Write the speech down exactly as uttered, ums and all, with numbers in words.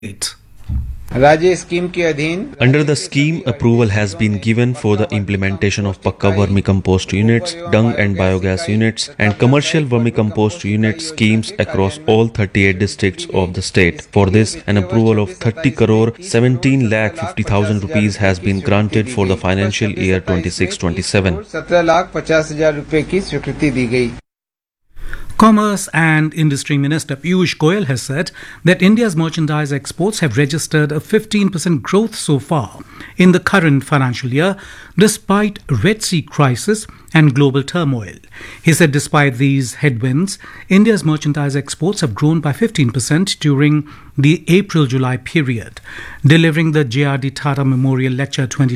राज्य स्कीम के अधीन Under the scheme, approval has been given for the implementation of Pakka vermicompost units, dung and biogas units, and commercial vermicompost unit schemes across all thirty-eight districts of the state. For this, an approval of thirty crore seventeen lakh fifty thousand rupees has been granted for the financial year twenty-six twenty-seven. सत्रह लाख पचास हजार रुपए की स्वीकृति दी गई. Commerce and Industry Minister Piyush Goyal has said that India's merchandise exports have registered a fifteen percent growth so far in the current financial year, despite Red Sea crisis and global turmoil. He said despite these headwinds, India's merchandise exports have grown by fifteen percent during the April-July period. Delivering the J R D Tata Memorial Lecture twenty